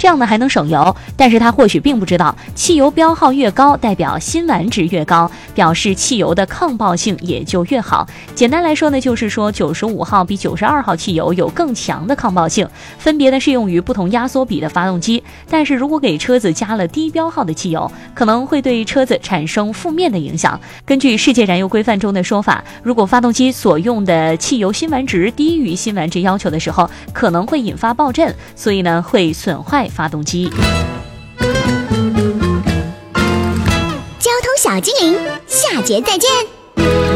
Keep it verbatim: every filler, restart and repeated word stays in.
这样呢还能省油，但是他或许并不知道，汽油标号越高，代表辛烷值越高，表示汽油的抗爆性也就越好。简单来说呢，就是说九十五号比九十二号汽油有更强的抗爆性，分别呢适用于不同压缩比的发动机。但是如果给车子加了低标号的汽油，可能会对车子产生负面的影响。根据世界燃油规范中的说法，如果发动机所用的汽油辛烷值低于辛烷值要求的时候，可能会引发爆震，所以呢会损坏发动机。 交通小精灵，下节再见。